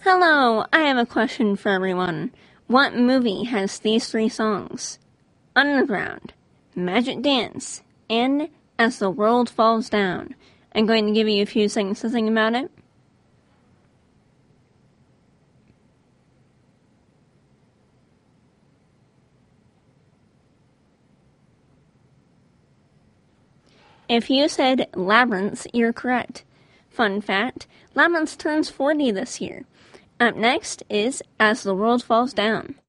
Hello, I have a question for everyone. What movie has these three songs? Underground, Magic Dance, and As the World Falls Down. I'm going to give you a few seconds to think about it. If you said Labyrinth, you're correct. Fun fact, Labyrinth turns 40 this year. Up next is As the World Falls Down.